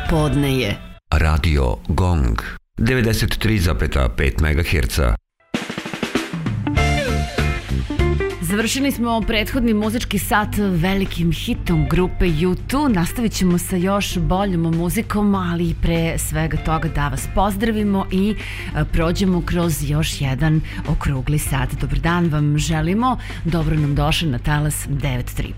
Podne je Radio Gong 93,5 MHz. Završili smo prethodni muzički sat velikim hitom grupe U2. Nastavit ćemo sa još boljom muzikom, ali pre svega toga da vas pozdravimo i prođemo kroz još jedan okrugli sat. Dobar dan vam želimo, dobro nam došli na talas 935.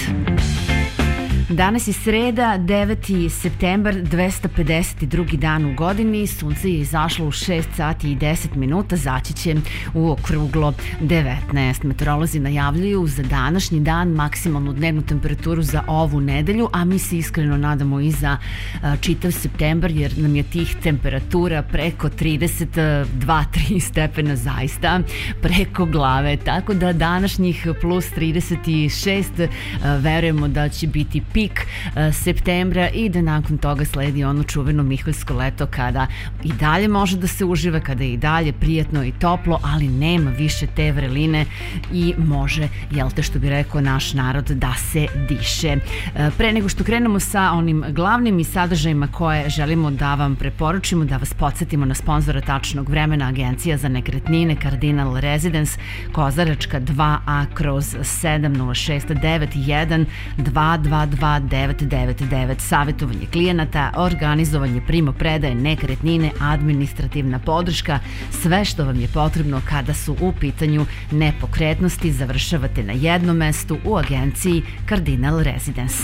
Danas je sreda, 9. septembar, 252. dan u godini. Sunce je izašlo u 6 sati i 10 minuta, zaći će u okruglo 19. Meteorolozi najavljuju za današnji dan maksimalnu dnevnu temperaturu za ovu nedelju, a mi se iskreno nadamo i za čitav septembar, jer nam je tih temperatura preko 32-3 stepena zaista preko glave. Tako da današnjih plus 36 verujemo da će biti pik septembra i da nakon toga sledi ono čuveno miholjsko leto kada i dalje može da se uživa, kada je i dalje prijatno i toplo, ali nema više te vreline i može, jel te što bi rekao naš narod, da se diše. Pre nego što krenemo sa onim glavnim i sadržajima koje želimo da vam preporučimo, da vas podsjetimo na sponzora tačnog vremena, Agencija za nekretnine Cardinal Residence, Kozaračka 2A kroz 70691 222 999, savjetovanje klijenata, organizovanje primopredaje nekretnine, administrativna podrška, sve što vam je potrebno kada su u pitanju nepokretnosti završavate na jednom mestu u agenciji Cardinal Residence.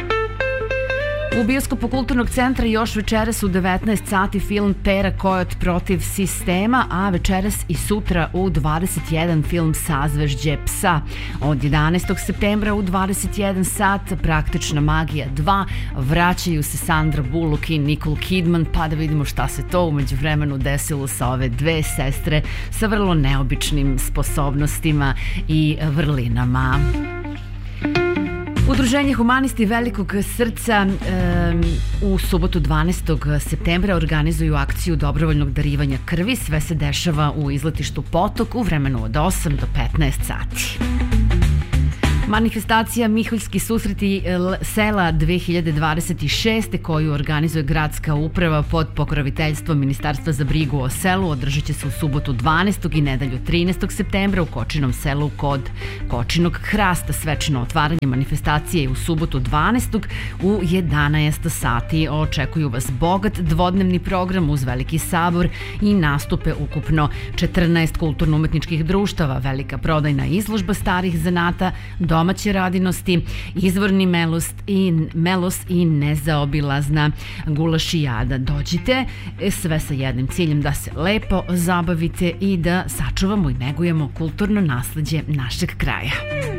U bioskopu Kulturnog centra još večeras u 19 sati film Pera Kojot protiv sistema, a večeras i sutra u 21 film Sazvežđe psa. Od 11. septembra u 21 sat Praktična magija 2, vraćaju se Sandra Bullock i Nicole Kidman, pa da vidimo šta se to umeđu vremenu desilo sa ove dve sestre sa vrlo neobičnim sposobnostima i vrlinama. Udruženje Humanisti Velikog srca u subotu 12. septembra organizuju akciju dobrovoljnog darivanja krvi. Sve se dešava u izletištu Potok u vremenu od 8 do 15 sati. Manifestacija Miholjski susreti sela 2026. koju organizuje gradska uprava pod pokroviteljstvom Ministarstva za brigu o selu održat će se u subotu 12. i nedelju 13. septembra u Kočinom selu kod Kočinog hrasta. Svečano otvaranje manifestacije je u subotu 12. u 11 sati. Očekuju vas bogat dvodnevni program uz veliki sabor i nastupe ukupno 14 kulturno-umetničkih društava, velika prodajna izložba starih zanata, domaće radinosti, izvorni melos i nezaobilazna gulašijada. Dođite, sve sa jednim ciljem da se lepo zabavite i da sačuvamo i negujemo kulturno nasleđe našeg kraja.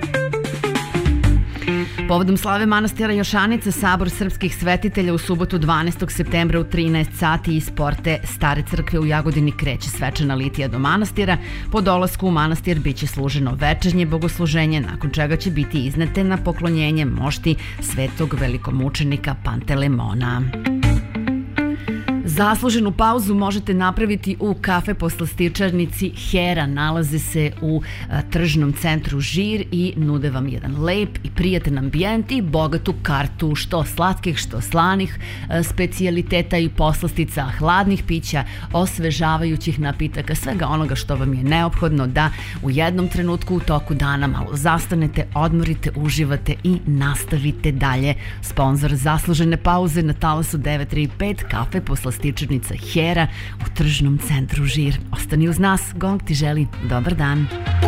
Povodom slave manastira Jošanica, Sabor srpskih svetitelja u subotu 12. septembra u 13 sati iz porte Stare crkve u Jagodini kreće svečana litija do manastira. Po dolasku u manastir biće služeno večernje bogosluženje, nakon čega će biti iznete na poklonjenje mošti svetog velikomučenika Pantelemona. Zasluženu pauzu možete napraviti u kafe poslastičarnici Hera. Nalaze se u tržnom centru Žir i nude vam jedan lep i prijatan ambijent i bogatu kartu što slatkih, što slanih specijaliteta i poslastica, hladnih pića, osvežavajućih napitaka, svega onoga što vam je neophodno da u jednom trenutku u toku dana malo zastanete, odmorite, uživate i nastavite dalje. Sponzor zaslužene pauze na talasu 935, kafe poslastičarnica Hera u tržnom centru Žir. Ostani uz nas, Gong ti želi dobar dan.